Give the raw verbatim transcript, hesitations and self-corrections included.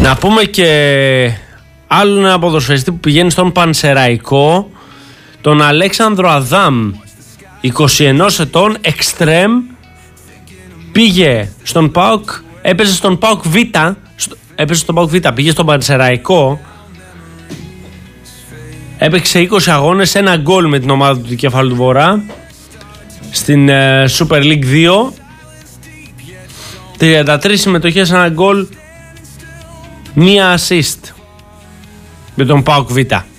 Να πούμε και άλλον ένα ποδοσφαιριστή που πηγαίνει στον Πανσεραϊκό, τον Αλέξανδρο Αδάμ, είκοσι ένα ετών, εξτρέμ, πήγε στον ΠΑΟΚ, έπαιζε στον ΠΑΟΚ Β, έπαιζε στον ΠΑΟΚ Β, πήγε στον Πανσεραϊκό, έπαιξε είκοσι αγώνες, ένα γκολ με την ομάδα του Κεφάλου του Βορρά στην uh, Super League δύο, τριάντα τρεις συμμετοχές, ένα γκολ, μία assist με τον ΠΑΟΚ Β.